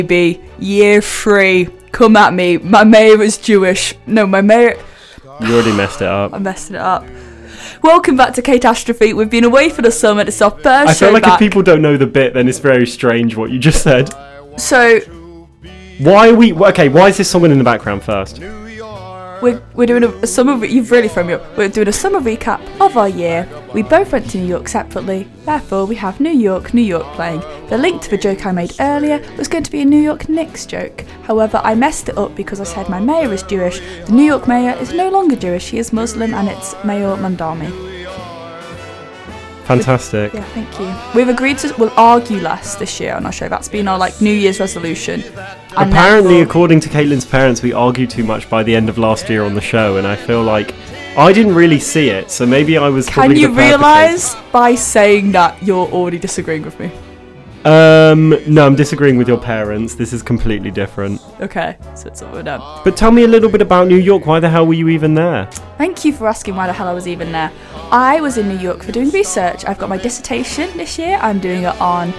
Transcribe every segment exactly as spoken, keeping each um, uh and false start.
baby, year three. Come at me. My mayor is Jewish. No, my mayor... You already messed it up. I messed it up. Welcome back to Catastrophe. We've been away for the summer. It's our first I show feel like back. if people don't know the bit, then it's very strange what you just said. So... Why are we... Okay, why is this song in the background first? We're, we're doing a, a summer... Re- you've really thrown me up. We're doing a summer recap of our year. We both went to New York separately. Therefore, we have New York, New York playing. The link to the joke I made earlier was going to be a New York Knicks joke. However, I messed it up because I said my mayor is Jewish. The New York mayor is no longer Jewish. He is Muslim, and it's Mayor Mandami. Fantastic. Yeah, thank you. We've agreed to... We'll argue less this year on our show. That's been our, like, New Year's resolution. And Apparently, therefore, according to Caitlin's parents, we argued too much by the end of last year on the show, and I feel like I didn't really see it, so maybe I was can probably you the perpetrator. realise by saying that you're already disagreeing with me? Um, no, I'm disagreeing with your parents. This is completely different. Okay, so it's all done. But tell me a little bit about New York. Why the hell were you even there? Thank you for asking why the hell I was even there. I was in New York for doing research. I've got my dissertation this year. I'm doing it on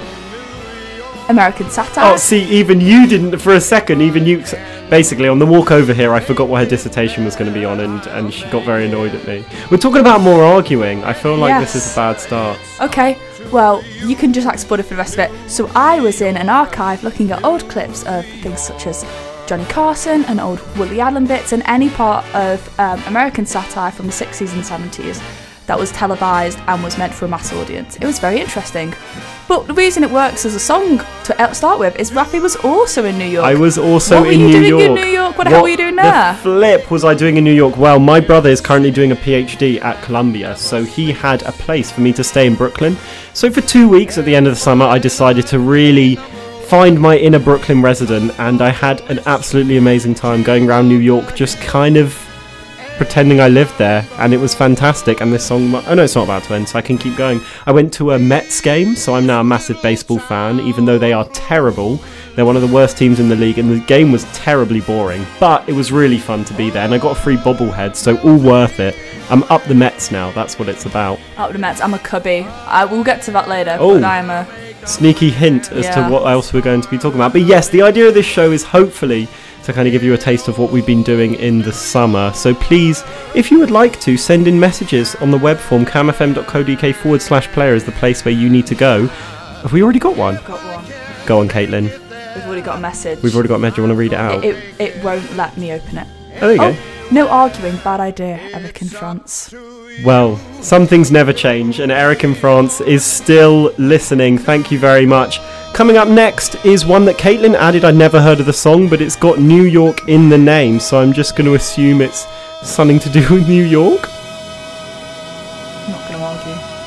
American satire. Oh, see, even you didn't, for a second, even you... Basically, on the walk over here, I forgot what her dissertation was going to be on, and, and she got very annoyed at me. We're talking about more arguing. I feel like Yes. this is a bad start. Okay, well, you can just act spoiled for the rest of it. So I was in an archive looking at old clips of things such as Johnny Carson and old Woody Allen bits and any part of um, American satire from the sixties and seventies that was televised and was meant for a mass audience. It was very interesting. But the reason it works as a song to start with is Rafi was also in New York. I was also what were in you New doing York. in New York? What the hell were you doing there? The flip was I doing in New York? Well, my brother is currently doing a PhD at Columbia, so he had a place for me to stay in Brooklyn. So for two weeks at the end of the summer, I decided to really find my inner Brooklyn resident, and I had an absolutely amazing time going around New York, just kind of pretending I lived there, and it was fantastic. And this song, oh no, it's not about to end, so I can keep going. I went to a Mets game, so I'm now a massive baseball fan, even though they are terrible. They're one of the worst teams in the league, and the game was terribly boring, but it was really fun to be there, and I got a free bobblehead, so all worth it. I'm up the Mets now, that's what it's about. Up the Mets, I'm a Cubby. I will get to that later, Oh. but I'm a... Sneaky hint as Yeah. to what else we're going to be talking about. But yes, the idea of this show is hopefully to kind of give you a taste of what we've been doing in the summer. So please, if you would like to, send in messages on the web form. camfm.co.uk forward slash player is the place where you need to go. Have we already got one? Got one. Go on, Caitlin. We've already got a message. We've already got a message. Do you want to read it out? It, it, it won't let me open it. Oh, there you Oh, go. no arguing, bad idea, Eric in France. Well, some things never change, and Eric in France is still listening. Thank you very much. Coming up next is one that Caitlin added. I'd never heard of the song, but it's got New York in the name, so I'm just going to assume it's something to do with New York. I'm not going to argue.